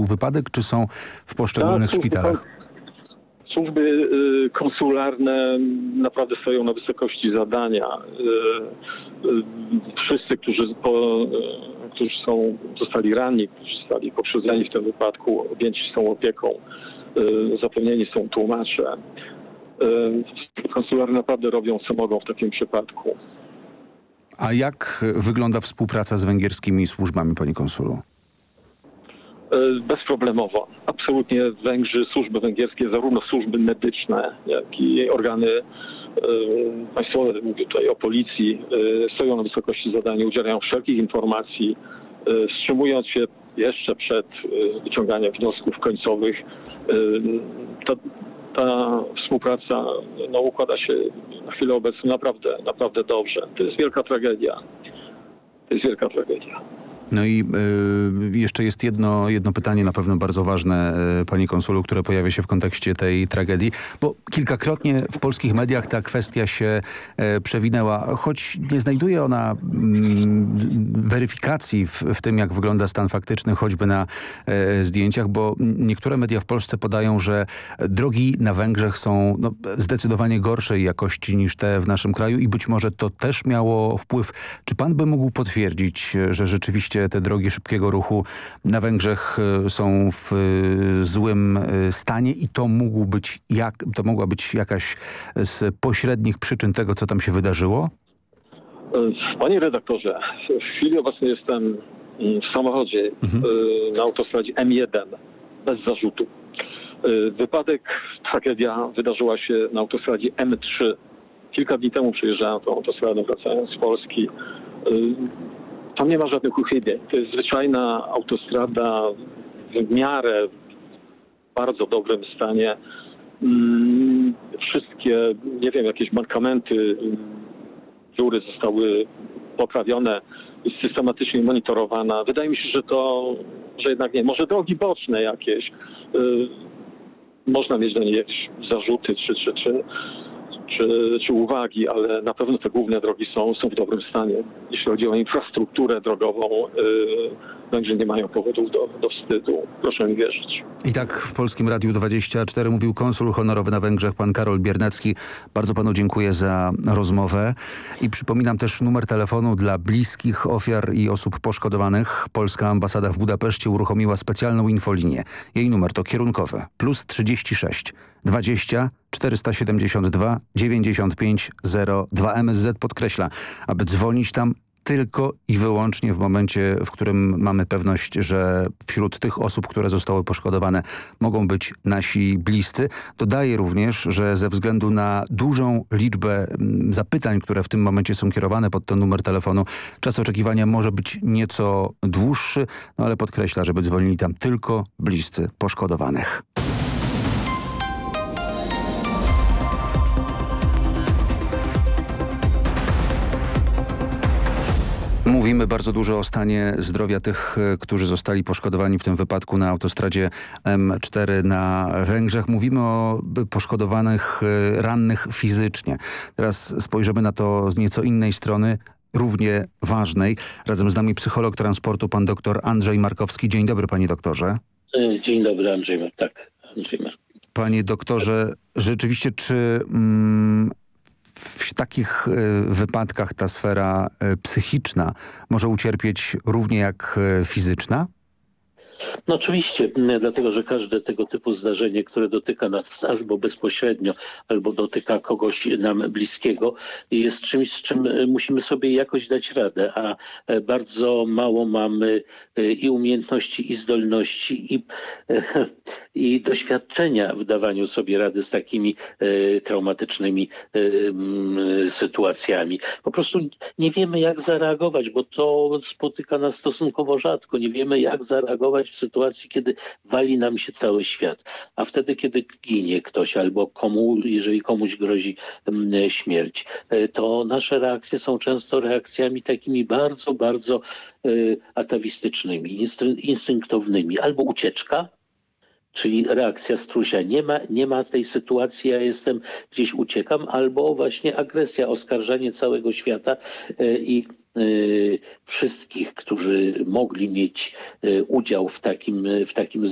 był wypadek, czy są w poszczególnych szpitalach? Służby konsularne naprawdę stoją na wysokości zadania. Wszyscy, którzy zostali ranni, którzy zostali pokrzywdzeni w tym wypadku, objęci są opieką, zapewnieni są tłumacze. Konsularne naprawdę robią co mogą w takim przypadku. A jak wygląda współpraca z węgierskimi służbami, panie konsulu? Bezproblemowo. Absolutnie Węgrzy, służby węgierskie, zarówno służby medyczne, jak i organy państwowe, mówię tutaj o policji, stoją na wysokości zadania, udzielają wszelkich informacji, wstrzymując się jeszcze przed wyciąganiem wniosków końcowych. Ta współpraca układa się na chwilę obecną naprawdę dobrze. To jest wielka tragedia. No i jeszcze jest jedno pytanie, na pewno bardzo ważne, panie konsulu, które pojawia się w kontekście tej tragedii, bo kilkakrotnie w polskich mediach ta kwestia się przewinęła, choć nie znajduje ona weryfikacji w tym, jak wygląda stan faktyczny, choćby na zdjęciach, bo niektóre media w Polsce podają, że drogi na Węgrzech są zdecydowanie gorszej jakości niż te w naszym kraju i być może to też miało wpływ. Czy pan by mógł potwierdzić, że rzeczywiście te drogi szybkiego ruchu na Węgrzech są w złym stanie i to mogła być jakaś z pośrednich przyczyn tego, co tam się wydarzyło? Panie redaktorze, w chwili obecnej jestem w samochodzie na autostradzie M1 bez zarzutu. Wypadek, tragedia wydarzyła się na autostradzie M3. Kilka dni temu przejeżdżałem tą autostradę, wracając z Polski. Tam nie ma żadnych uchybień. To jest zwyczajna autostrada w miarę bardzo dobrym stanie. Wszystkie, jakieś mankamenty, dziury zostały poprawione, jest systematycznie monitorowana. Wydaje mi się, że jednak nie. Może drogi boczne jakieś. Można mieć do niej jakieś zarzuty czy uwagi, ale na pewno te główne drogi są w dobrym stanie. Jeśli chodzi o infrastrukturę drogową, Węgrzy nie mają powodów do wstydu. Proszę mi wierzyć. I tak w Polskim Radiu 24 mówił konsul honorowy na Węgrzech, pan Karol Biernacki. Bardzo panu dziękuję za rozmowę. I przypominam też numer telefonu dla bliskich ofiar i osób poszkodowanych. Polska ambasada w Budapeszcie uruchomiła specjalną infolinię. Jej numer to kierunkowy +36 20 472 95 02. MSZ podkreśla, aby dzwonić tam tylko i wyłącznie w momencie, w którym mamy pewność, że wśród tych osób, które zostały poszkodowane, mogą być nasi bliscy. Dodaje również, że ze względu na dużą liczbę zapytań, które w tym momencie są kierowane pod ten numer telefonu, czas oczekiwania może być nieco dłuższy, ale podkreśla, żeby dzwonili tam tylko bliscy poszkodowanych. Mówimy bardzo dużo o stanie zdrowia tych, którzy zostali poszkodowani w tym wypadku na autostradzie M4 na Węgrzech. Mówimy o poszkodowanych, rannych fizycznie. Teraz spojrzymy na to z nieco innej strony, równie ważnej. Razem z nami psycholog transportu, pan doktor Andrzej Markowski. Dzień dobry, panie doktorze. Dzień dobry, Andrzej Markowski. Panie doktorze, rzeczywiście czy w takich wypadkach ta sfera psychiczna może ucierpieć równie jak fizyczna? No oczywiście, dlatego że każde tego typu zdarzenie, które dotyka nas albo bezpośrednio, albo dotyka kogoś nam bliskiego, jest czymś, z czym musimy sobie jakoś dać radę, a bardzo mało mamy i umiejętności, i zdolności, i doświadczenia w dawaniu sobie rady z takimi traumatycznymi sytuacjami. Po prostu nie wiemy, jak zareagować, bo to spotyka nas stosunkowo rzadko. Nie wiemy, jak zareagować w sytuacji, kiedy wali nam się cały świat. A wtedy, kiedy ginie ktoś albo jeżeli komuś grozi śmierć, to nasze reakcje są często reakcjami takimi bardzo, bardzo atawistycznymi, instynktownymi. Albo ucieczka, czyli reakcja strusia. Nie ma tej sytuacji, ja jestem gdzieś, uciekam, albo właśnie agresja, oskarżanie całego świata i wszystkich, którzy mogli mieć udział w takim